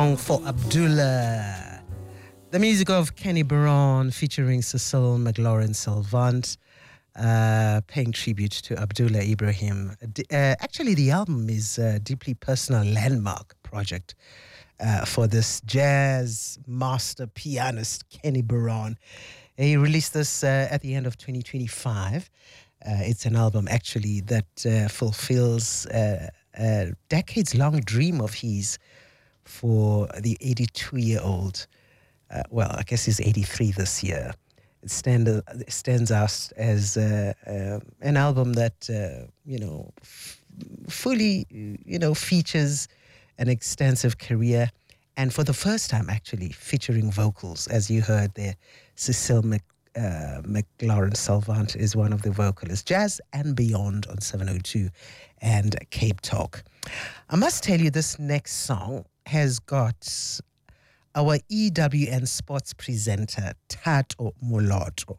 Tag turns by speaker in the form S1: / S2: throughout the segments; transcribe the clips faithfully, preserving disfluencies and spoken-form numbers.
S1: Song for Abdullah. The music of Kenny Barron featuring Cecile McLaurin Salvant, uh, paying tribute to Abdullah Ibrahim. Uh, actually, the album is a deeply personal landmark project uh, for this jazz master pianist, Kenny Barron. He released this uh, at the end of twenty twenty-five. Uh, it's an album, actually, that uh, fulfills uh, a decades-long dream of his for the eighty-two-year-old. Uh, well, I guess he's eighty-three this year. It stand, uh, stands out as uh, uh, an album that, uh, you know, f- fully, you know, features an extensive career. And for the first time, actually, featuring vocals, as you heard there, Cecile Mc, uh, McLaurin Salvant is one of the vocalists. Jazz and Beyond on seven oh two and Cape Talk. I must tell you, this next song has got our E W N sports presenter, Tato Moloto.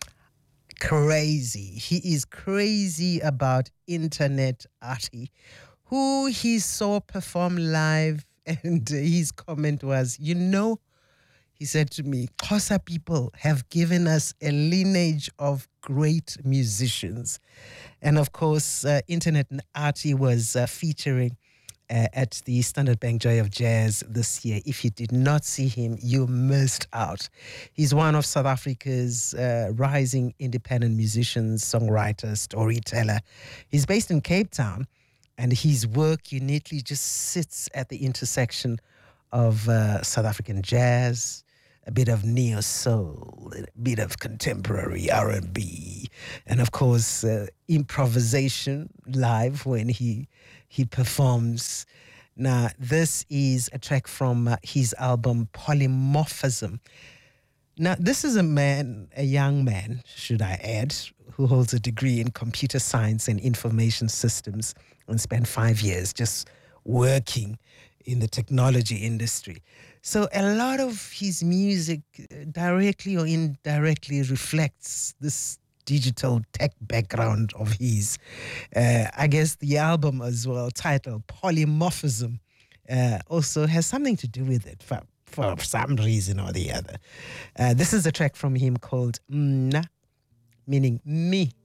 S1: Crazy. He is crazy about Internet Artie, who he saw perform live, and his comment was, you know, he said to me, Xhosa people have given us a lineage of great musicians. And of course, uh, Internet Artie was uh, featuring Uh, at the Standard Bank Joy of Jazz this year. If you did not see him, you missed out. He's one of South Africa's uh, rising independent musicians, songwriter, storyteller. He's based in Cape Town, and his work uniquely just sits at the intersection of uh, South African jazz, a bit of neo-soul, a bit of contemporary R and B, and of course, uh, improvisation live when he he performs. Now, this is a track from uh, his album Polymorphism. Now, this is a man, a young man, should I add, who holds a degree in computer science and information systems and spent five years just working in the technology industry. So a lot of his music directly or indirectly reflects this digital tech background of his. Uh, I guess the album as well, titled Polymorphism, uh, also has something to do with it for, for some reason or the other. Uh, this is a track from him called Mna, meaning me.